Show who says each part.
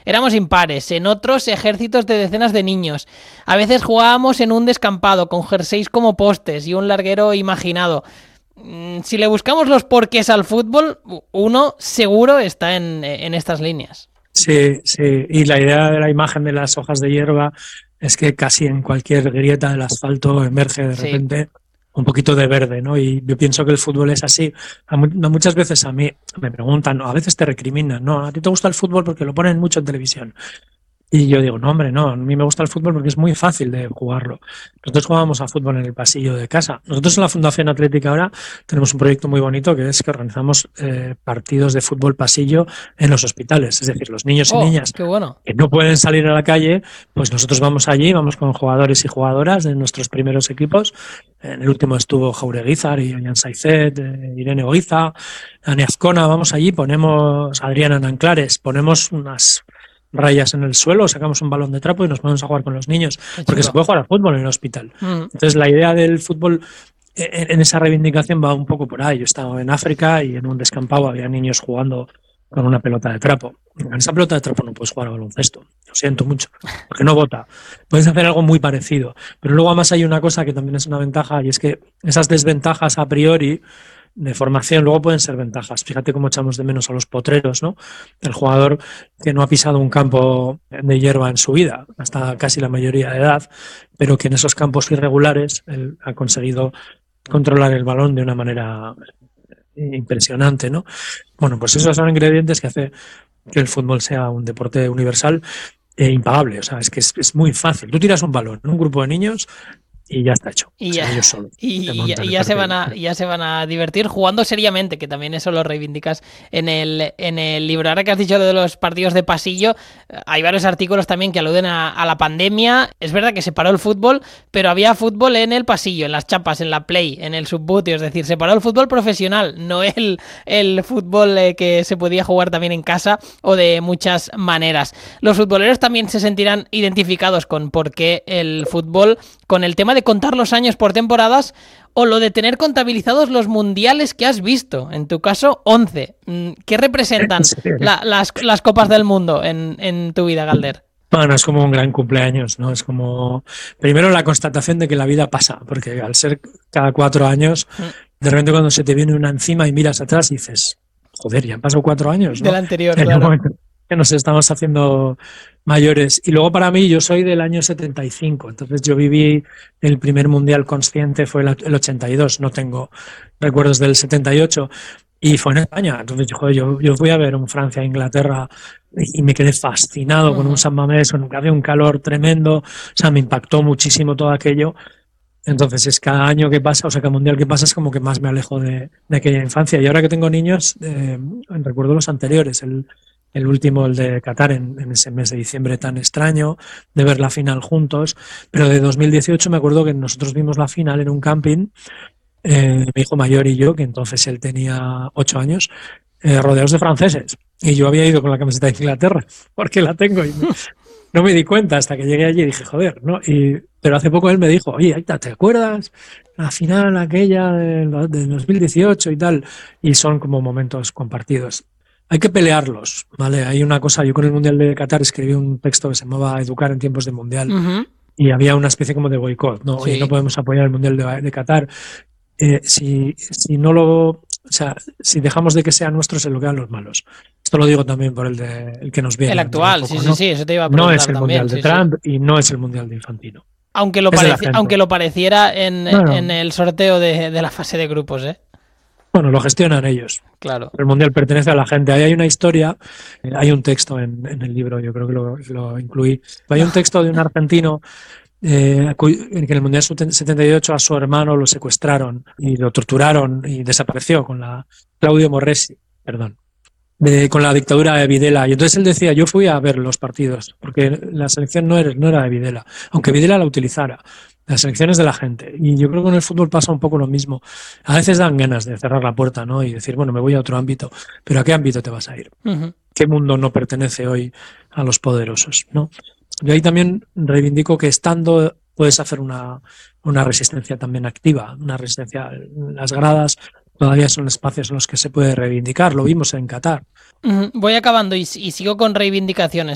Speaker 1: éramos impares, en otros ejércitos de decenas de niños. A veces jugábamos en un descampado con jerseys como postes y un larguero imaginado. Si le buscamos los porqués al fútbol, uno seguro está en estas líneas.
Speaker 2: Sí, sí, y la idea de la imagen de las hojas de hierba es que casi en cualquier grieta del asfalto emerge de repente un poquito de verde, ¿no? Y yo pienso que el fútbol es así. Muchas veces a mí me preguntan, a veces te recriminan, ¿no? ¿A ti te gusta el fútbol porque lo ponen mucho en televisión? Y yo digo, no, hombre, no, a mí me gusta el fútbol porque es muy fácil de jugarlo. Nosotros jugábamos a fútbol en el pasillo de casa. Nosotros en la Fundación Atlética ahora tenemos un proyecto muy bonito que es que organizamos partidos de fútbol pasillo en los hospitales. Es decir, los niños y niñas
Speaker 1: qué bueno.
Speaker 2: que no pueden salir a la calle, pues nosotros vamos allí, vamos con jugadores y jugadoras de nuestros primeros equipos. En el último estuvo Jaureguizar y Ollán Saizet, Irene Oiza, Ane Azcona. Vamos allí, ponemos Adriana Nanclares, ponemos unas rayas en el suelo, sacamos un balón de trapo y nos ponemos a jugar con los niños, porque se puede jugar al fútbol en el hospital. Entonces la idea del fútbol en esa reivindicación va un poco por ahí. Yo he estado en África y en un descampado había niños jugando con una pelota de trapo. En esa pelota de trapo no puedes jugar al baloncesto, lo siento mucho, porque no bota. Puedes hacer algo muy parecido, pero luego además hay una cosa que también es una ventaja, y es que esas desventajas a priori de formación luego pueden ser ventajas. Fíjate cómo echamos de menos a los potreros, ¿no? El jugador que no ha pisado un campo de hierba en su vida, hasta casi la mayoría de edad, pero que en esos campos irregulares él ha conseguido controlar el balón de una manera impresionante, ¿no? Bueno, pues esos son ingredientes que hace que el fútbol sea un deporte universal e impagable. O sea, es que es muy fácil. Tú tiras un balón en un grupo de niños y ya está hecho.
Speaker 1: Y,
Speaker 2: o sea, ellos solos
Speaker 1: ya se van a divertir jugando seriamente, que también eso lo reivindicas en el libro. Ahora que has dicho lo de los partidos de pasillo, hay varios artículos también que aluden a la pandemia. Es verdad que se paró el fútbol, pero había fútbol en el pasillo, en las chapas, en la play, en el subbuteo. Es decir, se paró el fútbol profesional, no el fútbol que se podía jugar también en casa o de muchas maneras. Los futboleros también se sentirán identificados con por qué el fútbol, con el tema de contar los años por temporadas o lo de tener contabilizados los mundiales que has visto. En tu caso, 11. ¿Qué representan las copas del mundo en tu vida, Galder?
Speaker 2: Bueno, es como un gran cumpleaños, ¿no? Es como, primero, la constatación de que la vida pasa, porque al ser cada 4 años, de repente cuando se te viene una encima y miras atrás y dices, joder, ya han pasado 4 años, ¿no?
Speaker 1: Del anterior, claro.
Speaker 2: Que nos estamos haciendo mayores. Y luego para mí, yo soy del año 75, entonces yo viví el primer mundial consciente, fue el 82, no tengo recuerdos del 78, y fue en España. Entonces, joder, yo fui a ver un Francia-Inglaterra y me quedé fascinado con un San Mamés, con había un calor tremendo, o sea, me impactó muchísimo todo aquello. Entonces es cada año que pasa, o sea, cada mundial que pasa es como que más me alejo de aquella infancia. Y ahora que tengo niños, recuerdo los anteriores, el último, el de Qatar, en ese mes de diciembre tan extraño, de ver la final juntos, pero de 2018 me acuerdo que nosotros vimos la final en un camping, mi hijo mayor y yo, que entonces él tenía 8 años, rodeados de franceses, y yo había ido con la camiseta de Inglaterra, porque la tengo, y no me di cuenta hasta que llegué allí y dije, joder, ¿no? Pero hace poco él me dijo, oye, Aita, ¿te acuerdas la final aquella del 2018 y tal? Y son como momentos compartidos. Hay que pelearlos, ¿vale? Hay una cosa, yo con el Mundial de Qatar escribí un texto que se llamaba Educar en tiempos de Mundial, y había una especie como de boicot, ¿no?
Speaker 1: Sí.
Speaker 2: Oye, no podemos apoyar el Mundial de Qatar. Si no lo... O sea, si dejamos de que sean nuestros, se lo quedan los malos. Esto lo digo también por el que nos viene.
Speaker 1: El actual,
Speaker 2: poco,
Speaker 1: sí,
Speaker 2: ¿no?
Speaker 1: eso te iba a preguntar.
Speaker 2: No es el
Speaker 1: también,
Speaker 2: Mundial de Trump y no es el Mundial de Infantino.
Speaker 1: Aunque lo pareciera en el sorteo de la fase de grupos, ¿eh?
Speaker 2: Bueno, lo gestionan ellos.
Speaker 1: Claro.
Speaker 2: El Mundial pertenece a la gente. Ahí hay una historia, hay un texto en el libro, yo creo que lo incluí. Hay un texto de un argentino en que en el Mundial 78 a su hermano lo secuestraron y lo torturaron y desapareció con Claudio Morresi, perdón, con la dictadura de Videla. Y entonces él decía, yo fui a ver los partidos, porque la selección no era de Videla, aunque Videla la utilizara. La selección es de la gente. Y yo creo que en el fútbol pasa un poco lo mismo. A veces dan ganas de cerrar la puerta, ¿no? Y decir, bueno, me voy a otro ámbito. Pero ¿a qué ámbito te vas a ir? ¿Qué mundo no pertenece hoy a los poderosos, ¿no? Yo ahí también reivindico que estando puedes hacer una resistencia también activa, una resistencia. Las gradas todavía son espacios en los que se puede reivindicar. Lo vimos en Qatar.
Speaker 1: Voy acabando y sigo con reivindicaciones.